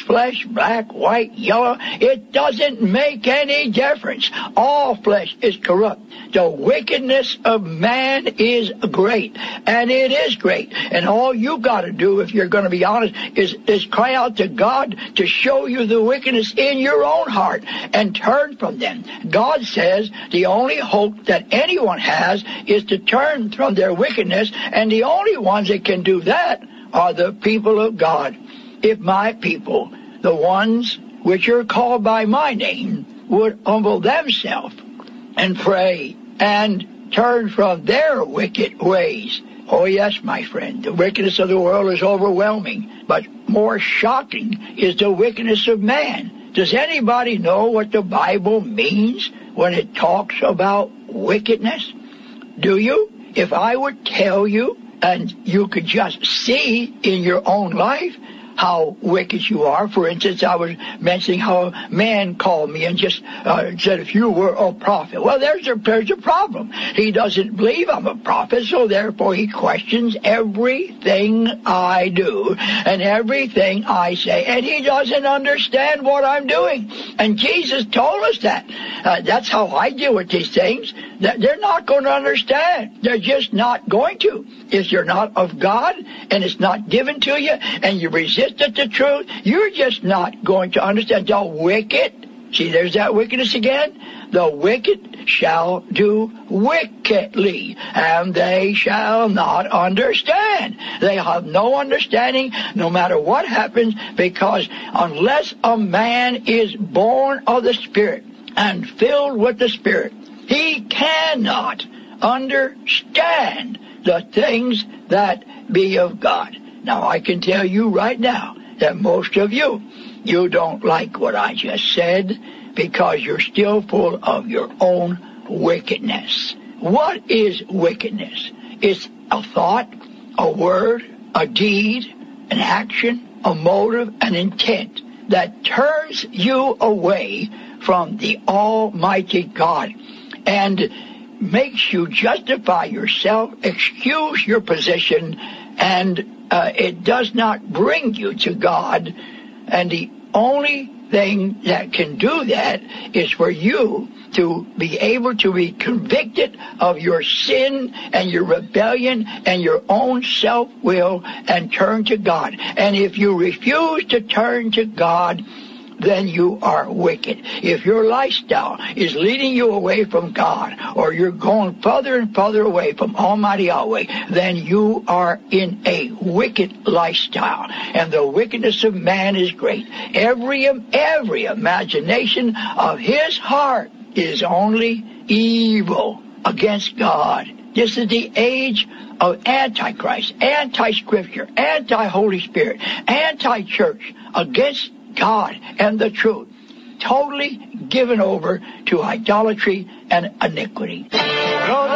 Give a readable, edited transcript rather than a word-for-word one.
flesh, black, white, yellow, it doesn't make any difference. All flesh is corrupt. The wickedness of man is great, and it is great. And all you got to do, if you're going to be honest, is cry out to God to show you the wickedness in your own heart and turn from them. God says the only hope that anyone has is to turn from their wickedness, and the only ones that can do that are the people of God. If my people, the ones which are called by my name, would humble themselves and pray and turn from their wicked ways. Oh yes, my friend, the wickedness of the world is overwhelming, but more shocking is the wickedness of man. Does anybody know what the Bible means when it talks about wickedness? Do you? If I would tell you, and you could just see in your own life how wicked you are. For instance, I was mentioning how a man called me and just said, if you were a prophet. Well, there's a problem. He doesn't believe I'm a prophet, so therefore he questions everything I do and everything I say, and he doesn't understand what I'm doing. And Jesus told us that. That's how I deal with these things. They're not going to understand. They're just not going to. If you're not of God and it's not given to you and you resist the truth, you're just not going to understand. The wicked, see, there's that wickedness again. The wicked shall do wickedly, and they shall not understand. They have no understanding no matter what happens, because unless a man is born of the Spirit and filled with the Spirit, he cannot understand the things that be of God. Now, I can tell you right now that most of you don't like what I just said because you're still full of your own wickedness. What is wickedness? It's a thought, a word, a deed, an action, a motive, an intent that turns you away from the Almighty God and makes you justify yourself, excuse your position, and it does not bring you to God. And the only thing that can do that is for you to be able to be convicted of your sin and your rebellion and your own self-will and turn to God. And if you refuse to turn to God, then you are wicked. If your lifestyle is leading you away from God, or you're going further and further away from Almighty Yahweh, then you are in a wicked lifestyle. And the wickedness of man is great. Every imagination of his heart is only evil against God. This is the age of Antichrist, anti-Scripture, anti-Holy Spirit, anti-church, against God and the truth, totally given over to idolatry and iniquity.